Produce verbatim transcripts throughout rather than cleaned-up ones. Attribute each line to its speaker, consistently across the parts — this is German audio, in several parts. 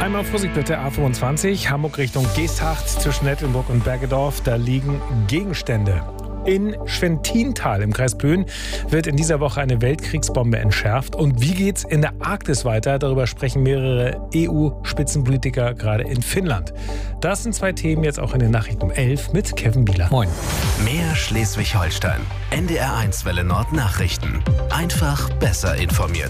Speaker 1: Einmal Vorsicht bitte, A fünfundzwanzig, Hamburg Richtung Geesthacht zwischen Nettelnburg und Bergedorf. Da liegen Gegenstände. In Schwentintal im Kreis Plön wird in dieser Woche eine Weltkriegsbombe entschärft. Und wie geht's in der Arktis weiter? Darüber sprechen mehrere E U-Spitzenpolitiker gerade in Finnland. Das sind zwei Themen jetzt auch in den Nachrichten um elf mit Kevin Bieler.
Speaker 2: Moin.
Speaker 3: Mehr Schleswig-Holstein. N D R eins Welle Nord Nachrichten. Einfach besser informiert.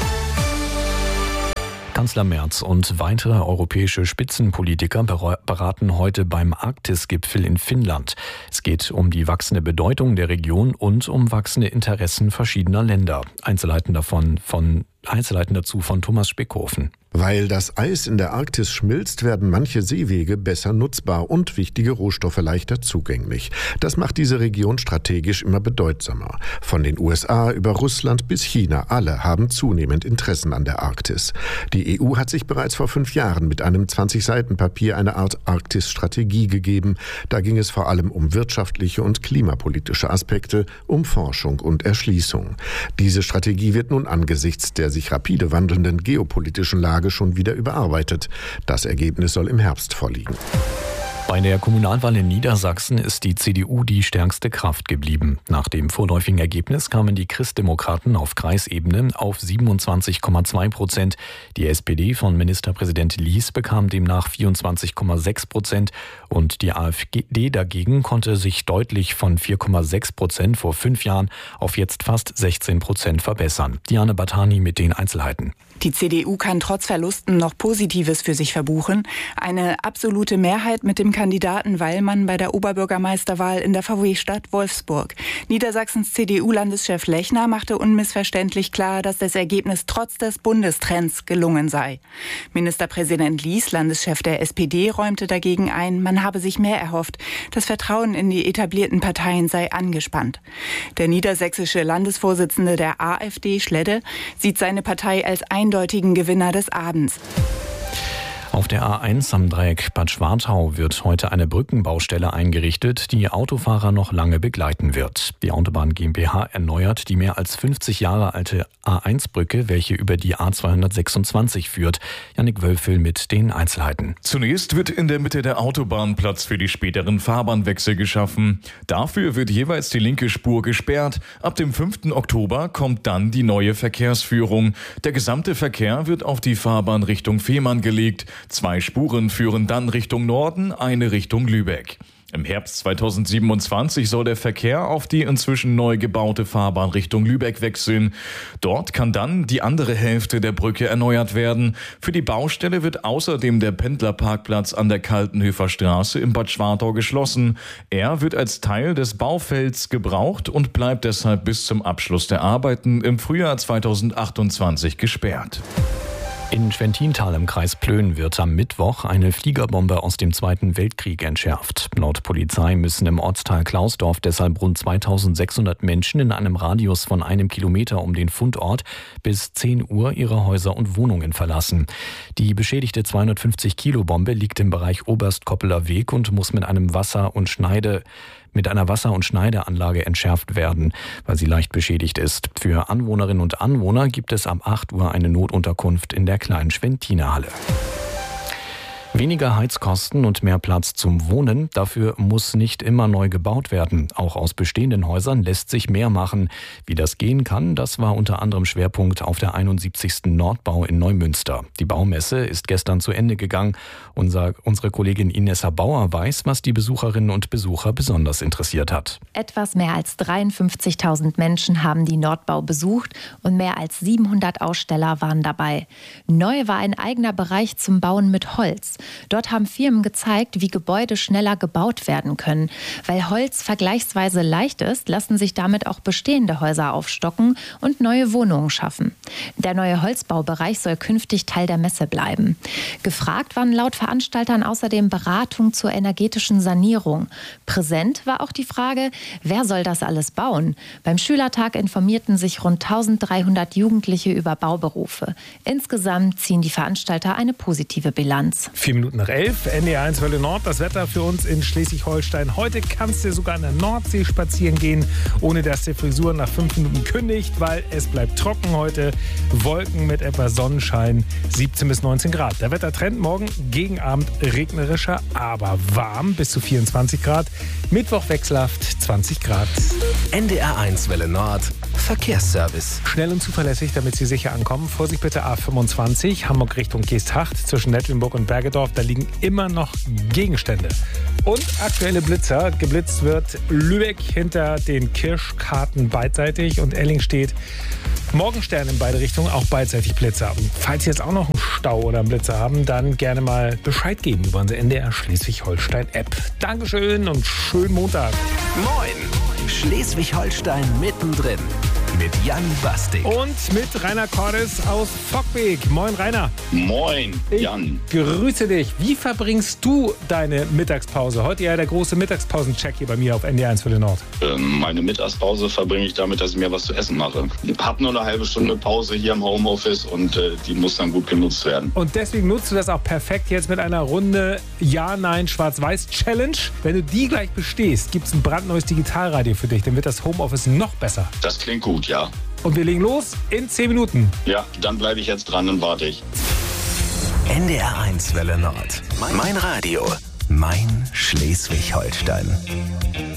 Speaker 2: Kanzler Merz und weitere europäische Spitzenpolitiker beraten heute beim Arktis-Gipfel in Finnland. Es geht um die wachsende Bedeutung der Region und um wachsende Interessen verschiedener Länder. Einzelheiten davon von Einzelheiten dazu von Thomas Spickhofen.
Speaker 4: Weil das Eis in der Arktis schmilzt, werden manche Seewege besser nutzbar und wichtige Rohstoffe leichter zugänglich. Das macht diese Region strategisch immer bedeutsamer. Von den U S A über Russland bis China, alle haben zunehmend Interessen an der Arktis. Die E U hat sich bereits vor fünf Jahren mit einem zwanzig Seiten Papier eine Art Arktis-Strategie gegeben. Da ging es vor allem um wirtschaftliche und klimapolitische Aspekte, um Forschung und Erschließung. Diese Strategie wird nun angesichts der sich rapide wandelnden geopolitischen Lage schon wieder überarbeitet. Das Ergebnis soll im Herbst vorliegen.
Speaker 2: Bei der Kommunalwahl in Niedersachsen ist die C D U die stärkste Kraft geblieben. Nach dem vorläufigen Ergebnis kamen die Christdemokraten auf Kreisebene auf siebenundzwanzig Komma zwei Prozent. Die S P D von Ministerpräsident Lies bekam demnach vierundzwanzig Komma sechs Prozent und die A f D dagegen konnte sich deutlich von vier Komma sechs Prozent vor fünf Jahren auf jetzt fast sechzehn Prozent verbessern. Diane Batani mit den Einzelheiten.
Speaker 5: Die C D U kann trotz Verlusten noch Positives für sich verbuchen. Eine absolute Mehrheit mit dem Kandidaten Wallmann bei der Oberbürgermeisterwahl in der V W-Stadt Wolfsburg. Niedersachsens C D U-Landeschef Lechner machte unmissverständlich klar, dass das Ergebnis trotz des Bundestrends gelungen sei. Ministerpräsident Lies, Landeschef der S P D, räumte dagegen ein, man habe sich mehr erhofft. Das Vertrauen in die etablierten Parteien sei angespannt. Der niedersächsische Landesvorsitzende der A f D, Schledde, sieht seine Partei als eindeutigen Gewinner des Abends.
Speaker 2: Auf der A eins am Dreieck Bad Schwartau wird heute eine Brückenbaustelle eingerichtet, die Autofahrer noch lange begleiten wird. Die Autobahn GmbH erneuert die mehr als fünfzig Jahre alte A eins Brücke, welche über die A zweihundertsechsundzwanzig führt. Jannik Wölfel mit den Einzelheiten.
Speaker 6: Zunächst wird in der Mitte der Autobahn Platz für die späteren Fahrbahnwechsel geschaffen. Dafür wird jeweils die linke Spur gesperrt. Ab dem fünften Oktober kommt dann die neue Verkehrsführung. Der gesamte Verkehr wird auf die Fahrbahn Richtung Fehmarn gelegt. Zwei Spuren führen dann Richtung Norden, eine Richtung Lübeck. Im Herbst zweitausendsiebenundzwanzig soll der Verkehr auf die inzwischen neu gebaute Fahrbahn Richtung Lübeck wechseln. Dort kann dann die andere Hälfte der Brücke erneuert werden. Für die Baustelle wird außerdem der Pendlerparkplatz an der Kaltenhöfer Straße in Bad Schwartau geschlossen. Er wird als Teil des Baufelds gebraucht und bleibt deshalb bis zum Abschluss der Arbeiten im Frühjahr zweitausendachtundzwanzig gesperrt.
Speaker 2: In Schwentintal im Kreis Plön wird am Mittwoch eine Fliegerbombe aus dem Zweiten Weltkrieg entschärft. Laut Polizei müssen im Ortsteil Klausdorf deshalb rund zweitausendsechshundert Menschen in einem Radius von einem Kilometer um den Fundort bis zehn Uhr ihre Häuser und Wohnungen verlassen. Die beschädigte zweihundertfünfzig Kilo Bombe liegt im Bereich Oberstkoppeler Weg und muss mit einem Wasser- und Schneide mit einer Wasser- und Schneideanlage entschärft werden, weil sie leicht beschädigt ist. Für Anwohnerinnen und Anwohner gibt es ab acht Uhr eine Notunterkunft in der kleinen Schwentiner Halle. Weniger Heizkosten und mehr Platz zum Wohnen, dafür muss nicht immer neu gebaut werden. Auch aus bestehenden Häusern lässt sich mehr machen. Wie das gehen kann, das war unter anderem Schwerpunkt auf der einundsiebzigsten Nordbau in Neumünster. Die Baumesse ist gestern zu Ende gegangen. Unser, unsere Kollegin Inessa Bauer weiß, was die Besucherinnen und Besucher besonders interessiert hat.
Speaker 7: Etwas mehr als dreiundfünfzigtausend Menschen haben die Nordbau besucht und mehr als siebenhundert Aussteller waren dabei. Neu war ein eigener Bereich zum Bauen mit Holz. Dort haben Firmen gezeigt, wie Gebäude schneller gebaut werden können. Weil Holz vergleichsweise leicht ist, lassen sich damit auch bestehende Häuser aufstocken und neue Wohnungen schaffen. Der neue Holzbaubereich soll künftig Teil der Messe bleiben. Gefragt waren laut Veranstaltern außerdem Beratung zur energetischen Sanierung. Präsent war auch die Frage, wer soll das alles bauen? Beim Schülertag informierten sich rund dreizehnhundert Jugendliche über Bauberufe. Insgesamt ziehen die Veranstalter eine positive Bilanz.
Speaker 1: Vier Vier Minuten nach elf, N D R eins Welle Nord, das Wetter für uns in Schleswig-Holstein. Heute kannst du sogar an der Nordsee spazieren gehen, ohne dass die Frisur nach fünf Minuten kündigt, weil es bleibt trocken heute. Wolken mit etwas Sonnenschein, siebzehn bis neunzehn Grad. Der Wettertrend morgen gegen Abend regnerischer, aber warm, bis zu vierundzwanzig Grad. Mittwoch wechselhaft, zwanzig Grad.
Speaker 3: N D R eins Welle Nord, Verkehrsservice.
Speaker 1: Schnell und zuverlässig, damit Sie sicher ankommen. Vorsicht bitte A fünfundzwanzig, Hamburg Richtung Geesthacht, zwischen Nettlenburg und Bergedorf. Da liegen immer noch Gegenstände. Und aktuelle Blitzer. Geblitzt wird Lübeck hinter den Kirschkarten beidseitig und Elling steht Morgenstern in beide Richtungen, auch beidseitig Blitzer. Und falls Sie jetzt auch noch einen Stau oder einen Blitzer haben, dann gerne mal Bescheid geben über unsere N D R Schleswig-Holstein-App. Dankeschön und schönen Montag.
Speaker 3: Moin, Schleswig-Holstein mittendrin mit Jan Bastik.
Speaker 1: Und mit Rainer Cordes aus Fockbeek. Moin Rainer.
Speaker 8: Moin Jan.
Speaker 1: Ich grüße dich. Wie verbringst du deine Mittagspause? Heute ja der große Mittagspausen-Check hier bei mir auf N D R eins Welle Nord.
Speaker 8: Ähm, meine Mittagspause verbringe ich damit, dass ich mir was zu essen mache. Ich habe nur eine halbe Stunde Pause hier im Homeoffice und äh, die muss dann gut genutzt werden.
Speaker 1: Und deswegen nutzt du das auch perfekt jetzt mit einer Runde Ja-Nein-Schwarz-Weiß-Challenge. Wenn du die gleich bestehst, gibt es ein brandneues Digitalradio für dich. Dann wird das Homeoffice noch besser.
Speaker 8: Das klingt gut, ja.
Speaker 1: Und wir legen los in zehn Minuten.
Speaker 8: Ja, dann bleibe ich jetzt dran und warte ich.
Speaker 3: N D R eins Welle Nord. Mein Radio. Mein Schleswig-Holstein.